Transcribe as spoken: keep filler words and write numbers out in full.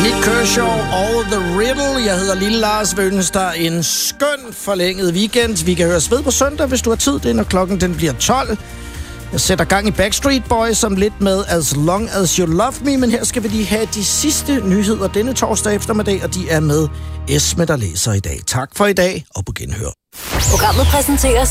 Nick Kershaw og The Riddle. Jeg hedder Lille Lars. Vi ønsker dig en skøn forlænget weekend. Vi kan høres ved på søndag, hvis du har tid. Det er, når klokken den bliver tolv. Jeg sætter gang i Backstreet Boys som lidt med As Long As You Love Me. Men her skal vi lige have de sidste nyheder denne torsdag eftermiddag, og de er med Esme, der læser i dag. Tak for i dag, og på genhør. Programmet præsenteres